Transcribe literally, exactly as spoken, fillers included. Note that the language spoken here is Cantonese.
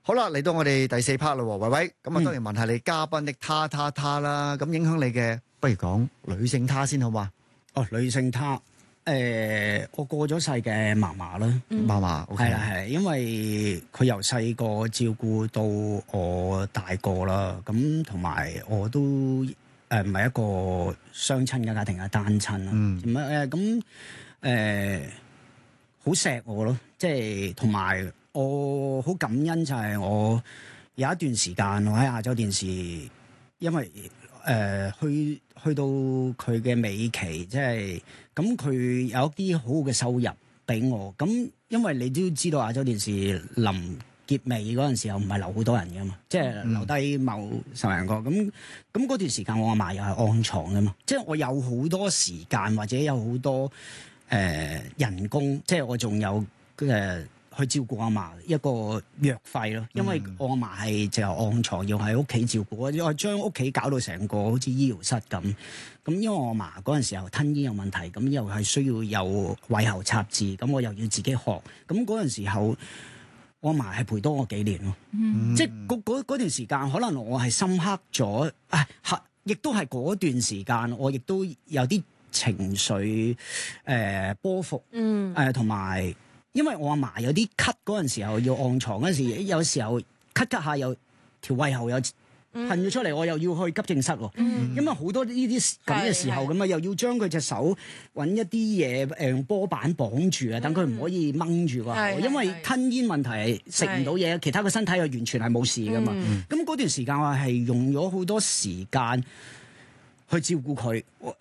好啦，嚟到我哋第四 part 啦，維維，咁啊當然問下你嘉賓的他他他啦，咁影響你嘅，不如講女性他先好嘛？ 哦，女性他，誒、呃，我過咗世嘅嫲嫲啦， 嫲嫲， 係啦係，因為佢由細個照顧到我大個啦，咁同埋我都誒唔係一個雙親嘅家庭，係單親啦，咁誒咁誒好錫我咯，即係同埋。我好感恩就係我有一段時間我喺亞洲電視，因為誒、呃、去去到佢嘅尾期，即係咁佢有一啲好好嘅收入俾我。咁因為你都知道亞洲電視臨結尾嗰陣時候唔係留好多人㗎嘛，即係留低某十零個。咁咁嗰段時間我阿嫲又係臥床㗎嘛，即係我有好多時間或者有好多誒、呃、人工，即係我仲有誒。呃去照顧阿嫲一個藥費咯，因為我阿嫲係就臥床要喺屋企照顧，我將屋企搞到成個好似醫療室咁。咁因為我阿嫲嗰陣時候吞嚥有問題，咁又係需要有胃喉插治，咁我又要自己學。咁嗰陣時候，我阿嫲係陪多我幾年咯。嗯、即係嗰嗰段時間，可能我係深刻咗，啊，亦都係嗰段時間，我亦都有啲情緒誒、呃、波幅，誒同埋。因為我阿嫲有啲咳嗰陣時候要臥床嗰陣時，有時候咳咳下又條胃喉又噴咗出嚟，我又要去急症室喎。嗯、因為好多呢啲咁嘅時候咁啊，又要將佢隻手揾一啲嘢誒用波板綁住啊，等佢唔可以掹住個口。因為吞嚥問題係食唔到嘢，其他個身體又完全係冇事噶嘛。咁嗰、嗯、段時間我係用咗好多時間去照顧佢，